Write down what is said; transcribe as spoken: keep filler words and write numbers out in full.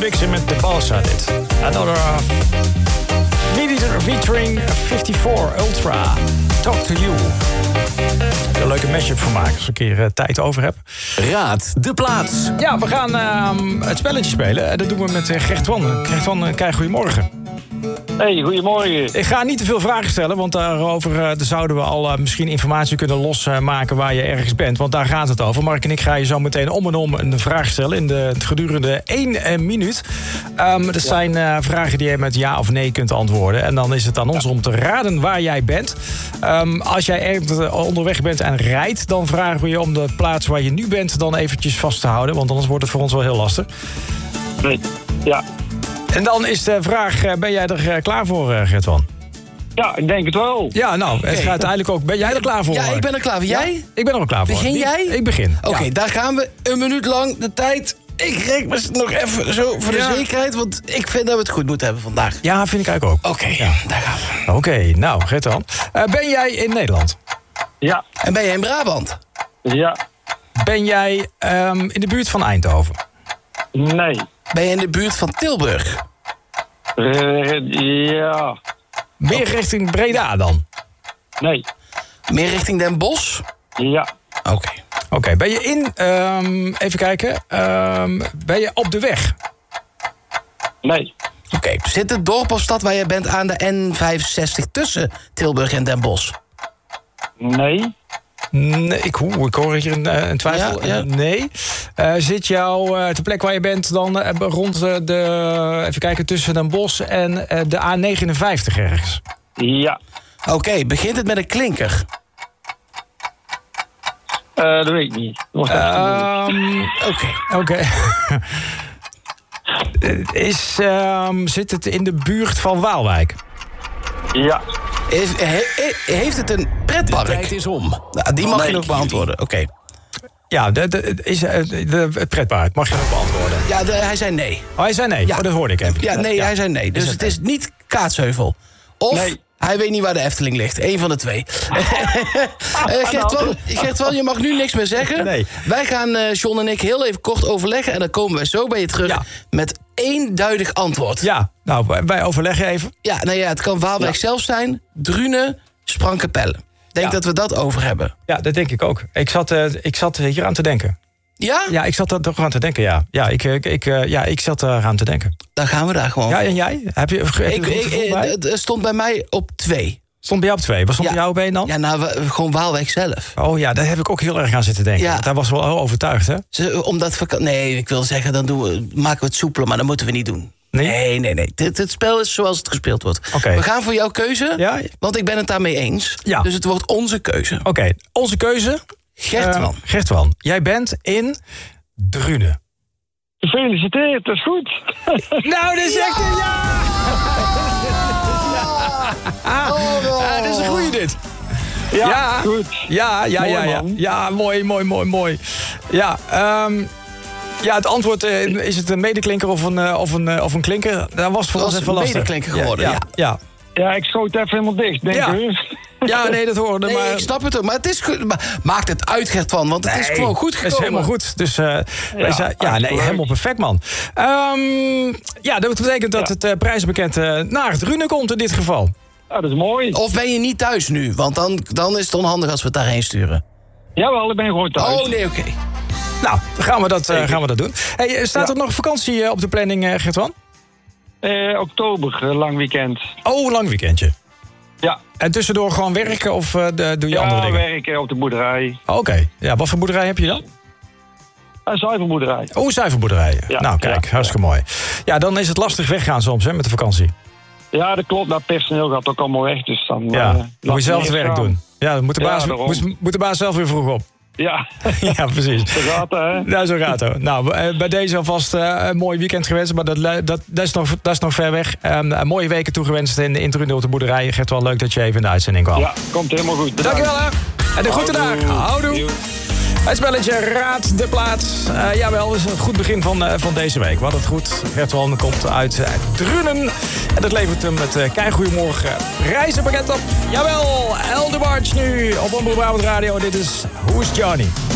Dixon met de Balsa dit. Another uh, featuring vijfenvijftig Ultra. Talk to You. Een leuke mashup van maken als ik een keer uh, tijd over heb. Raad de plaats. Ja, we gaan uh, het spelletje spelen. En dat doen we met uh, Gert-Wan. Gert-Wan, uh, kijk, goedemorgen. Hey, goedemorgen. Ik ga niet te veel vragen stellen, want daarover uh, daar zouden we al uh, misschien informatie kunnen losmaken uh, waar je ergens bent. Want daar gaat het over. Mark en ik ga je zo meteen om en om een vraag stellen in de gedurende één uh, minuut. Um, dat ja. zijn uh, vragen die je met ja of nee kunt antwoorden. En dan is het aan ons om te raden waar jij bent. Um, als jij ergens onderweg bent en rijdt, dan vragen we je om de plaats waar je nu bent dan eventjes vast te houden. Want anders wordt het voor ons wel heel lastig. Nee, ja. En dan is de vraag, ben jij er klaar voor, Gert-Wan? Ja, ik denk het wel. Ja, nou, het gaat uiteindelijk ook... Ben jij er klaar voor? Ja, ik ben er klaar voor. Jij? Ja, ik ben er ook klaar voor. Begin jij? Ik begin. Oké, okay, ja. daar gaan we. Een minuut lang de tijd. Ik reken me nog even zo voor de ja. zekerheid, want ik vind dat we het goed moeten hebben vandaag. Ja, vind ik eigenlijk ook. Oké, okay, ja. daar gaan we. Oké, okay, nou, Gert-Wan. Uh, ben jij in Nederland? Ja. En ben jij in Brabant? Ja. Ben jij um, in de buurt van Eindhoven? Nee. Ben je in de buurt van Tilburg? Uh, ja. Meer okay. richting Breda dan? Nee. Meer richting Den Bosch? Ja. Oké. Okay. Oké, okay. Ben je in... Um, even kijken. Um, ben je op de weg? Nee. Oké. Okay. Zit het dorp of stad waar je bent aan de N vijfenzestig tussen Tilburg en Den Bosch? Nee. Nee, ik, hoe, ik hoor hier een, een twijfel. Ja, ja. Nee. Uh, zit jou uh, ter plek waar je bent dan uh, rond de... Even kijken, tussen Den Bosch en uh, de A negenenvijftig ergens? Ja. Oké, okay, begint het met een klinker? Uh, dat weet ik niet. Um, Oké. Oké. Is um, zit het in de buurt van Waalwijk? Ja. Is, he, he, heeft het een pretpark? De tijd is om. Nou, die mag nee, je nog beantwoorden. Oké. Okay. Ja, de, de, is, de, de, het pretpark mag je nog beantwoorden. Ja, de, hij zei nee. Oh, hij zei nee? Ja. Oh, dat hoorde ik even. Ja, nee, ja. hij zei nee. Dus is het, het is niet Kaatsheuvel. Of... Nee. Hij weet niet waar de Efteling ligt. Eén van de twee. uh, Gert-Wan, Gert-Wan, je mag nu niks meer zeggen. Nee. Wij gaan, uh, John en ik, heel even kort overleggen. En dan komen we zo bij je terug ja. met eenduidig antwoord. Ja, nou, wij overleggen even. Ja, nou ja, het kan Waalwijk ja. zelf zijn. Drunen, Sprangkapelle. Denk ja. dat we dat over hebben. Ja, dat denk ik ook. Ik zat, uh, ik zat hier aan te denken. Ja? Ja, ik zat er toch aan te denken, ja. Ja, ik, ik, ik, ja, ik zat er aan te denken. Dan gaan we daar gewoon Ja, en jij? Heb je, heb je ik, ik, het stond bij mij op twee. Stond bij jou op twee? Wat stond ja. bij jou been dan? Ja, nou, we, gewoon Waalwijk zelf. Oh ja, daar heb ik ook heel erg aan zitten denken. Ja. Daar was wel heel overtuigd, hè? Ze, omdat we, nee, ik wil zeggen, dan doen we, maken we het soepeler, maar dat moeten we niet doen. Nee? Nee, nee, nee. Het, het spel is zoals het gespeeld wordt. Okay. We gaan voor jouw keuze, ja? want ik ben het daarmee eens. Ja. Dus het wordt onze keuze. Oké, okay. Onze keuze? Gert-Wan. Uh, Gert-Wan, jij bent in Drunen. Gefeliciteerd, dat is goed. Nou, dat is echt een ja! ja. Oh, no. uh, dat is een goeie dit. Ja, ja, goed. Ja, ja, mooi, ja, ja. Man. Ja, mooi, mooi, mooi, mooi. Ja, um, ja, het antwoord, uh, is het een medeklinker of een, uh, of een, uh, of een klinker? Dat was voor ons even lastig. Een medeklinker geworden, ja. ja. ja. Ja, ik schoot even helemaal dicht, denk ja. ik. Ja, nee, dat hoorde. Nee, maar... ik snap het ook. Maar het is goed. Maar maakt het uit, Gert-Wan, want het nee, is gewoon goed gekomen. Het is helemaal goed. Dus uh, ja, zei, ja nee, helemaal perfect, man. Um, ja, dat betekent dat ja. het uh, prijzenpakket uh, naar Drunen komt in dit geval. Ja, dat is mooi. Of ben je niet thuis nu? Want dan, dan is het onhandig als we het daarheen sturen. Jawel, ik ben gewoon thuis. Oh, nee, oké. Okay. Nou, dan gaan we dat, uh, gaan we dat doen. Hey, staat ja. er nog vakantie uh, op de planning, uh, Gert-Wan? Uh, oktober, uh, lang weekend. Oh, lang weekendje. Ja. En tussendoor gewoon werken of uh, de, doe je ja, andere dingen? Ja, werken op de boerderij. Oké. Okay. Ja, wat voor boerderij heb je dan? Een zuivelboerderij. Oh, zuivelboerderij. Ja. Nou, kijk, ja. hartstikke mooi. Ja, dan is het lastig weggaan soms, hè, met de vakantie. Ja, dat klopt. Dat personeel gaat ook allemaal weg. Dus dan, ja, uh, dan moet je zelf het werk gaan. doen. Ja, dan moet de, baas, ja, moet, moet de baas zelf weer vroeg op. Ja. ja, precies. Zo gaat het, hè? Nou, zo gaat het. Nou, bij deze alvast uh, een mooi weekend gewenst. Maar dat, dat, dat, is, nog, dat is nog ver weg. Um, een mooie weken toegewenst in, in Drunen op de boerderij. Gert, wel leuk dat je even in de uitzending kwam. Ja, komt helemaal goed. Bedankt. Dankjewel, hè. En een goede dag. Houdoe. Het spelletje Raad de Plaats. Uh, jawel, dat is een goed begin van, uh, van deze week. Wat het goed. Gert-Wan komt uit uh, Drunen. En dat levert hem met uh, kei goeiemorgen reizenpakket op. Jawel, Elder Barge nu op Omroep Brabant Radio. Dit is Who's Johnny.